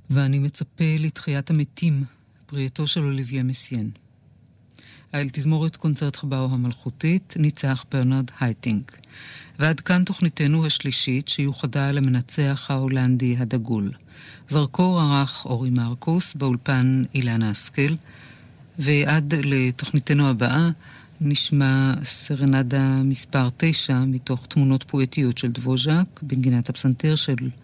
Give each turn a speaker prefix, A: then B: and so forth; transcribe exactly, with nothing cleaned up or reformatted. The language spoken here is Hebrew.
A: ואני מצפה לתחיית המתים, פרייתו של אוליביה מסיין. על תזמורת קונצרט חבאו המלכותית, ניצח ברנרד הייטינג. ועד כאן תוכניתנו השלישית, שיוחדה למנצח ההולנדי הדגול. זרקור ערך אורי מרקוס, באולפן אילנה השכל, ועד לתוכניתנו הבאה, נשמע סרנדה מספר תשע, מתוך תמונות פואטיות של דבוז'ק, בנגינת הפסנתר של